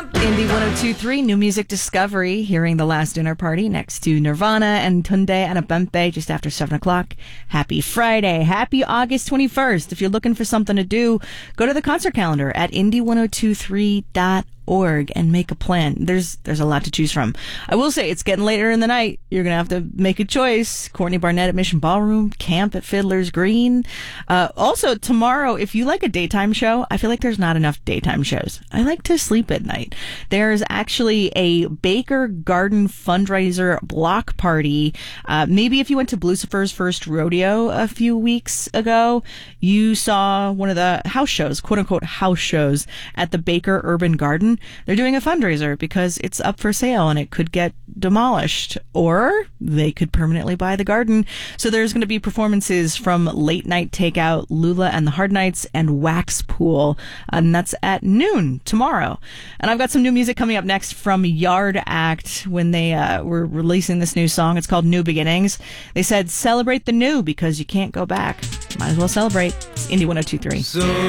Indie 102.3, New Music Discovery, hearing The Last Dinner Party next to Nirvana and Tunde Adebimpe just after 7 o'clock. Happy Friday. Happy August 21st. If you're looking for something to do, go to the concert calendar at indie1023.org and make a plan. There's a lot to choose from. I will say it's getting later in the night. You're going to have to make a choice. Courtney Barnett at Mission Ballroom, Camp at Fiddler's Green. Also, tomorrow, if you like a daytime show, I feel like there's not enough daytime shows. I like to sleep at night. There's actually a Baker Garden fundraiser block party. Maybe if you went to Lucifer's First Rodeo a few weeks ago, you saw one of the house shows, quote unquote house shows, at the Baker Urban Garden. They're doing a fundraiser because it's up for sale and it could get demolished, or they could permanently buy the garden. So there's going to be performances from Late Night Takeout, Lula and the Hard Nights, and Wax Pool, and that's at noon tomorrow. And I've got some new music coming up next from Yard Act when they were releasing this new song. It's called New Beginnings. They said, celebrate the new because you can't go back. Might as well celebrate. It's Indie 102.3.